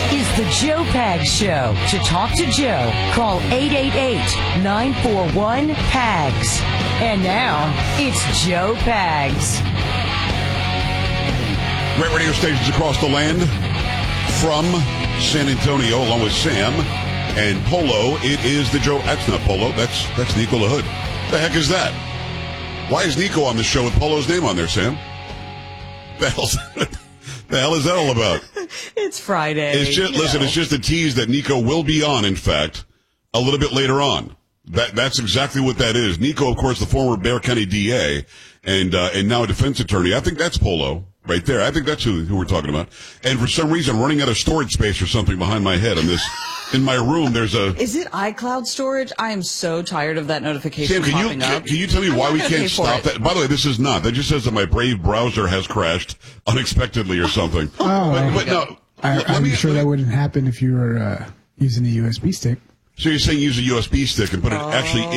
is the Joe Pags Show. To talk to Joe, call 888-941-PAGS. And now, it's Joe Pags. Great radio stations across the land. From San Antonio, along with Sam and Polo, it is the Joe. That's not Polo. That's Nico LaHood. The heck is that? Why is Nico on the show with Polo's name on there, Sam? The hell is that all about? It's Friday. It's just it's just a tease that Nico will be on, in fact, a little bit later on. That's exactly what that is. Nico, of course, the former Bexar County DA and now a defense attorney. I think that's Polo right there. I think that's who we're talking about. And for some reason, I'm running out of storage space or something behind my head on this. In my room, there's a... Is it iCloud storage? I am so tired of that notification Sam, popping up. Can you tell me why we can't stop that? By the way, this is not. That just says that my Brave browser has crashed unexpectedly or something. Oh, but no. I'm sure that wouldn't happen if you were using a USB stick. So you're saying use a USB stick and put it actually